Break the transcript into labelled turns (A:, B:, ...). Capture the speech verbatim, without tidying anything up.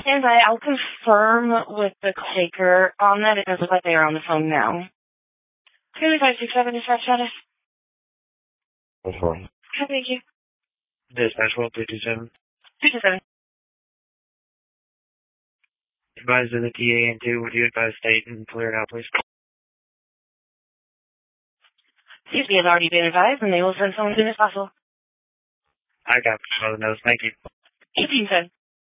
A: Stand by. I'll confirm with the taker on that. It does look like they are on the phone now. two five six seven dispatch status.
B: What's wrong?
A: Thank you.
B: Dispatch one two two seven.
A: two two seven.
B: Advise of the T A N two. Would you advise state and clear it out, please?
A: C S B has already been advised, and they will send someone as soon as possible.
B: I got one of those. Thank you.
A: eighteen ten.